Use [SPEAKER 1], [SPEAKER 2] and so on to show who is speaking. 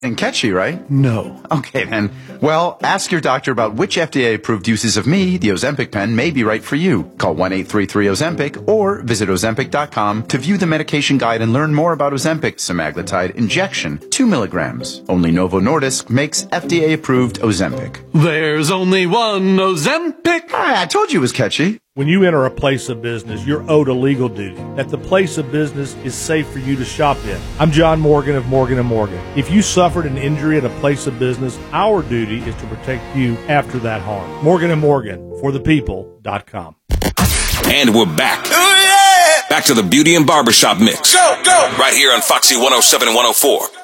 [SPEAKER 1] And catchy, right?
[SPEAKER 2] No.
[SPEAKER 1] Okay, then. Well, ask your doctor about which FDA-approved uses of me, the Ozempic pen, may be right for you. Call 1-833-OZEMPIC or visit Ozempic.com to view the medication guide and learn more about Ozempic semaglutide injection, 2 milligrams. Only Novo Nordisk makes FDA-approved Ozempic.
[SPEAKER 2] There's only one Ozempic.
[SPEAKER 1] I told you it was catchy.
[SPEAKER 3] When you enter a place of business, you're owed a legal duty, that the place of business is safe for you to shop in. I'm John Morgan of Morgan & Morgan. If you suffered an injury at a place of business, our duty is to protect you after that harm. Morgan & Morgan, forthepeople.com.
[SPEAKER 4] And we're back. Back to the Beauty and Barbershop Mix.
[SPEAKER 5] Go, go!
[SPEAKER 4] Right here on Foxy 107 and 104.